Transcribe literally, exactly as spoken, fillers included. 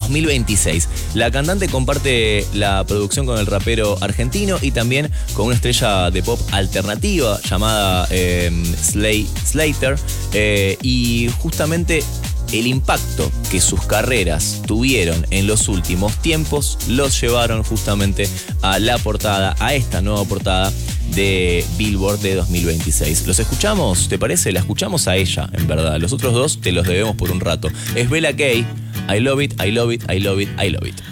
dos mil veintiséis. La cantante comparte la producción con el rapero argentino y también con una estrella de pop alternativa llamada eh, Slay Slater. Eh, y justamente el impacto que sus carreras tuvieron en los últimos tiempos los llevaron justamente a la portada, a esta nueva portada de Billboard de dos mil veintiséis. ¿Los escuchamos? ¿Te parece? La escuchamos a ella, en verdad. Los otros dos te los debemos por un rato. Es Bella K. I love it, I love it, I love it, I love it.